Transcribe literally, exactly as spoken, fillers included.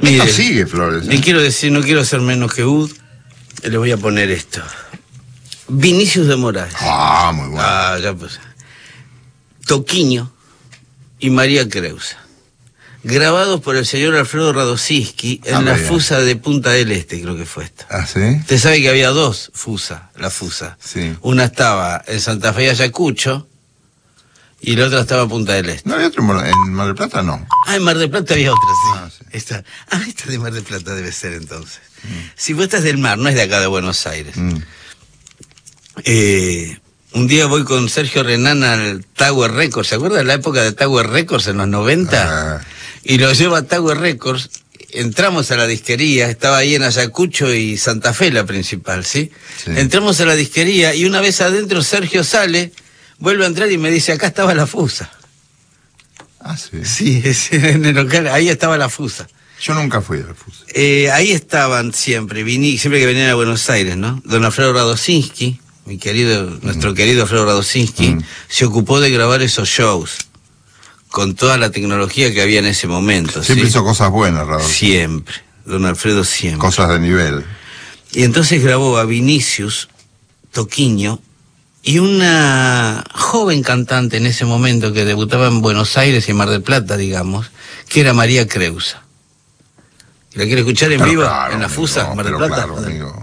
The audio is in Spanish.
Mire, esto sigue, Flores. Le ¿eh? quiero decir, no quiero ser menos que Ud, le voy a poner esto. Vinicius de Moraes. Ah, muy bueno. Ah, ya pues. Toquiño y María Creusa. Grabados por el señor Alfredo Radosinski en Ah, la bien. Fusa de Punta del Este, creo que fue esto. ¿Ah, sí? Usted sabe que había dos Fusas, la Fusa. Sí. Una estaba en Santa Fe y Ayacucho y la otra estaba en Punta del Este. ¿No había otro en Mar- en Mar del Plata? No. Ah, en Mar del Plata había otra, sí. Ah, sí. Esta, ah, esta de Mar del Plata debe ser entonces. Mm. Si vos estás del mar, no es de acá de Buenos Aires. Mm. Eh, un día voy con Sergio Renán al Tower Records, ¿se acuerda de la época de Tower Records en los noventa? Ah. Y lo llevo a Tower Records, entramos a la disquería, estaba ahí en Ayacucho y Santa Fe la principal, ¿sí? Sí. Entramos a la disquería y una vez adentro Sergio sale, vuelve a entrar y me dice, acá estaba la Fusa. Ah, sí. Sí, es en el local, ahí estaba la Fusa. Yo nunca fui al Fusa. Eh, ahí estaban siempre, viní, siempre que venían a Buenos Aires, ¿no? Don Alfredo Radosinski, mi querido, mm. nuestro querido Alfredo Radosinski, mm. se ocupó de grabar esos shows con toda la tecnología que había en ese momento. Siempre ¿sí? hizo cosas buenas, Radosinski. Siempre, don Alfredo siempre. Cosas de nivel. Y entonces grabó a Vinicius, Toquiño, y una joven cantante en ese momento que debutaba en Buenos Aires y en Mar del Plata, digamos, que era María Creusa. ¿La quiere escuchar en pero vivo claro, en la amigo, Fusa, Mar del pero Plata? Claro, amigo.